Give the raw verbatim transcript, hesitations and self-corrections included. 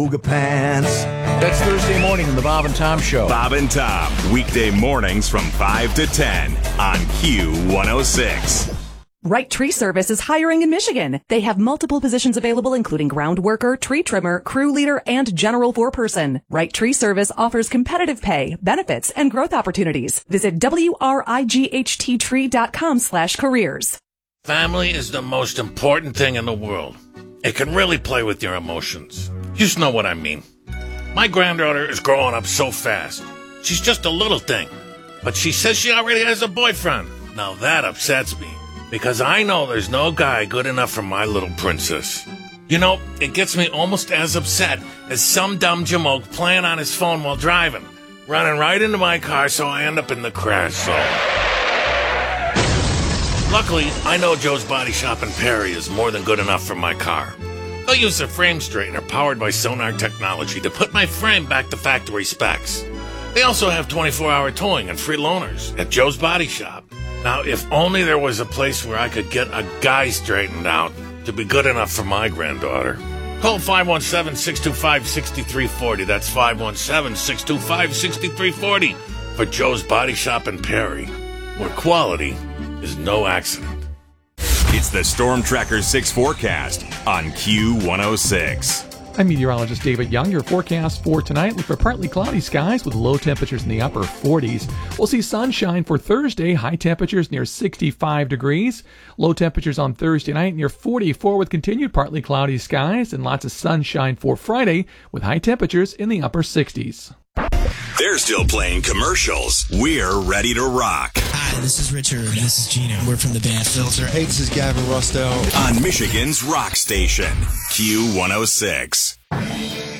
Booga pants. That's Thursday morning in the Bob and Tom Show. Bob and Tom, weekday mornings from five to ten on Q one oh six. Right Tree Service is hiring in Michigan. They have multiple positions available, including ground worker, tree trimmer, crew leader, and general foreperson. Right Tree Service offers competitive pay, benefits, and growth opportunities. Visit W R I G H T tree dot com slash careers. Family is the most important thing in the world. It can really play with your emotions. You just know what I mean. My granddaughter is growing up so fast. She's just a little thing. But she says she already has a boyfriend. Now that upsets me. Because I know there's no guy good enough for my little princess. You know, it gets me almost as upset as some dumb jamoke playing on his phone while driving, running right into my car so I end up in the crash zone. Luckily, I know Joe's Body Shop in Perry is more than good enough for my car. They'll use a frame straightener powered by Sonar technology to put my frame back to factory specs. They also have twenty-four hour towing and free loaners at Joe's Body Shop. Now, if only there was a place where I could get a guy straightened out to be good enough for my granddaughter. Call five one seven, six two five, six three four zero. That's five one seven, six two five, six three four zero for Joe's Body Shop in Perry, where quality is no accident. It's the Storm Tracker six forecast on Q one oh six. I'm meteorologist David Young. Your forecast for tonight, look for partly cloudy skies with low temperatures in the upper forties. We'll see sunshine for Thursday, high temperatures near sixty-five degrees. Low temperatures on Thursday night near forty-four with continued partly cloudy skies and lots of sunshine for Friday with high temperatures in the upper sixties. They're still playing commercials. We're ready to rock. Hi, this is Richard. This is Gino. We're from the band Filter. Hey, this is Gavin Rossdale. On Michigan's rock station, Q one oh six.